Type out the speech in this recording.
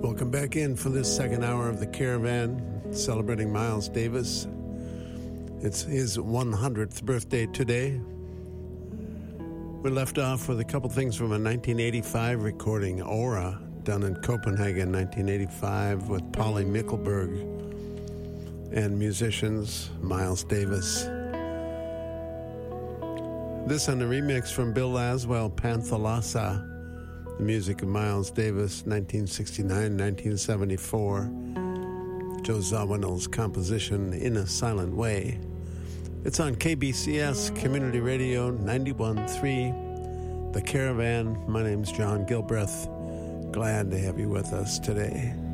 Welcome back in for this second hour of the Caravan, celebrating Miles Davis. It's his 100th birthday today. We left off with a couple things from a 1985 recording, Aura, done in Copenhagen, 1985, with Polly Mikkelberg and musicians Miles Davis. This on the remix from Bill Laswell, Panthalassa. The music of Miles Davis, 1969-1974. Joe Zawinul's composition, In a Silent Way. It's on KBCS Community Radio 91.3. The Caravan. My name's John Gilbreth. Glad to have you with us today.